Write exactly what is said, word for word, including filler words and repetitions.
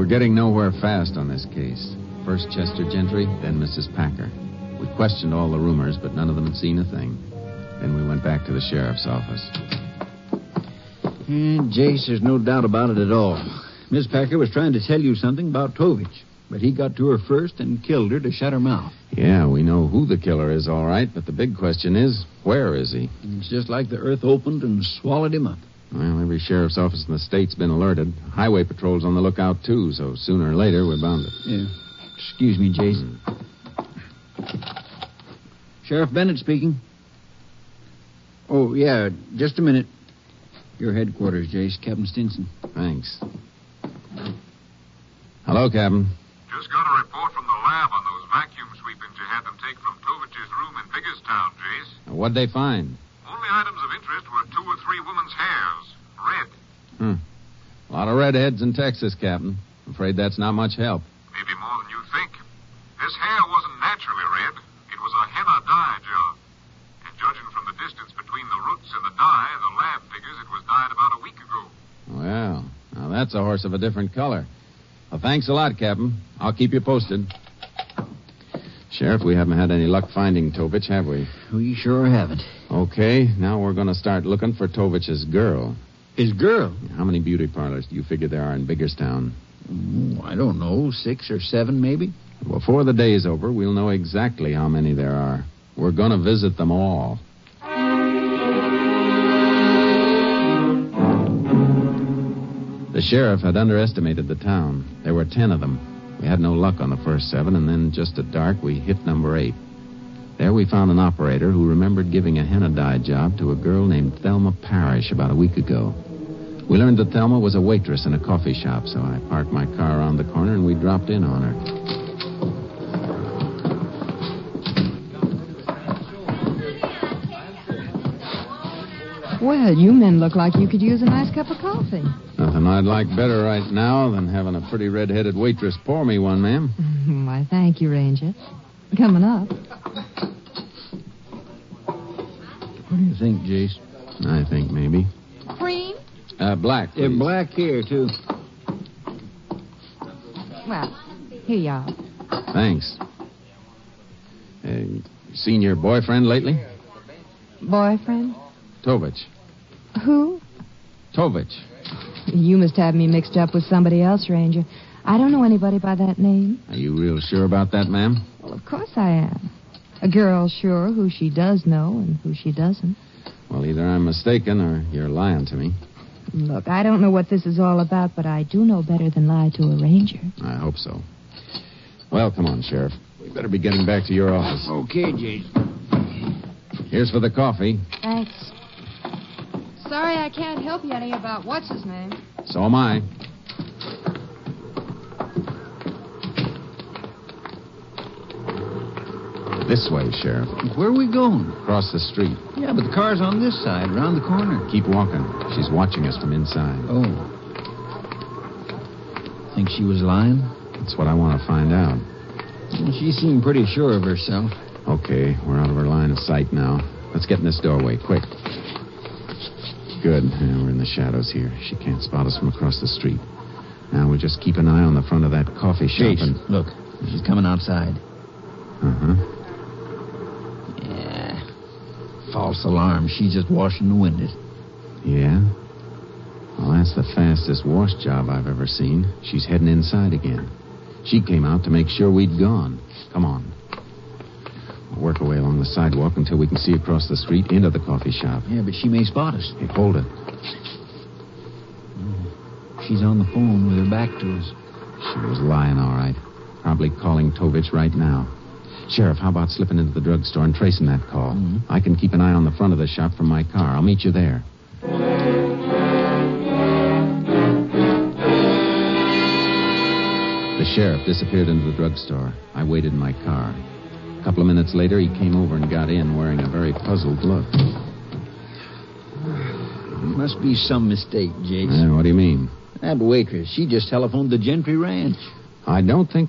We're getting nowhere fast on this case. First Chester Gentry, then Missus Packer. We questioned all the roomers, but none of them had seen a thing. Then we went back to the sheriff's office. And Jace, there's no doubt about it at all. Miss Packer was trying to tell you something about Tovich, but he got to her first and killed her to shut her mouth. Yeah, we know who the killer is, all right, but the big question is, where is he? It's just like the earth opened and swallowed him up. Well, every sheriff's office in the state's been alerted. Highway patrol's on the lookout, too, so sooner or later we're bound to... Yeah. Excuse me, Jace. Mm. Sheriff Bennett speaking. Oh, yeah, just a minute. Your headquarters, Jace. Captain Stinson. Thanks. Hello, Captain. Just got a report from the lab on those vacuum sweepings you had them take from Tovich's room in Biggerstown, Jace. What'd they find? Only items of interest were two or three women's hairs. Red. Hmm. A lot of redheads in Texas, Captain. I'm afraid that's not much help. Maybe more than you think. This hair wasn't naturally red. It was a henna dye job. And judging from the distance between the roots and the dye, the lab figures it was dyed about a week ago. Well, now that's a horse of a different color. Well, thanks a lot, Captain. I'll keep you posted. Sheriff, we haven't had any luck finding Tovich, have we? We sure haven't. Okay, now we're going to start looking for Tovich's girl. His girl? How many beauty parlors do you figure there are in Biggerstown? Oh, I don't know, six or seven maybe. Before the day's over, we'll know exactly how many there are. We're going to visit them all. The sheriff had underestimated the town. There were ten of them. We had no luck on the first seven, and then just at dark, we hit number eight. There we found an operator who remembered giving a henna dye job to a girl named Thelma Parrish about a week ago. We learned that Thelma was a waitress in a coffee shop, so I parked my car around the corner and we dropped in on her. Well, you men look like you could use a nice cup of coffee. Nothing I'd like better right now than having a pretty red-headed waitress pour me one, ma'am. Why, thank you, Ranger. Coming up. What do you think, Jace? I think maybe. Cream? Uh, black, please. Yeah, black here, too. Well, here you are. Thanks. Uh, seen your boyfriend lately? Boyfriend? Tovich. Who? Tovich. You must have me mixed up with somebody else, Ranger. I don't know anybody by that name. Are you real sure about that, ma'am? Well, of course I am. A girl's sure who she does know and who she doesn't. Well, either I'm mistaken or you're lying to me. Look, I don't know what this is all about, but I do know better than lie to a ranger. I hope so. Well, come on, Sheriff. We better be getting back to your office. Okay, Jace. Here's for the coffee. Thanks. Sorry I can't help you any about what's his name. So am I. This way, Sheriff. Where are we going? Across the street. Yeah, but the car's on this side, around the corner. Keep walking. She's watching us from inside. Oh. Think she was lying? That's what I want to find out. Well, she seemed pretty sure of herself. Okay, we're out of her line of sight now. Let's get in this doorway, quick. Good. Yeah, we're in the shadows here. She can't spot us from across the street. Now we'll just keep an eye on the front of that coffee shop. Jace, and... look. She's coming outside. Uh-huh. Yeah. False alarm. She's just washing the windows. Yeah? Well, that's the fastest wash job I've ever seen. She's heading inside again. She came out to make sure we'd gone. Come on. We'll work our way along the sidewalk until we can see across the street into the coffee shop. Yeah, but she may spot us. Hey, hold it. She's on the phone with her back to us. She was lying, all right. Probably calling Tovich right now. Sheriff, how about slipping into the drugstore and tracing that call? Mm-hmm. I can keep an eye on the front of the shop from my car. I'll meet you there. The sheriff disappeared into the drugstore. I waited in my car. A couple of minutes later, he came over and got in wearing a very puzzled look. Must be some mistake, Jace. Uh, what do you mean? That waitress, she just telephoned the Gentry Ranch. I don't think